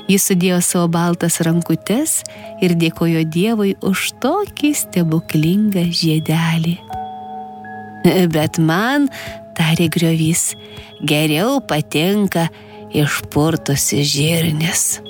Jis sudėjo savo baltas rankutes ir dėkojo Dievui už tokį stebuklingą žiedelį. Bet man, tarė griovys, geriau patinka išpurtusi žirnis.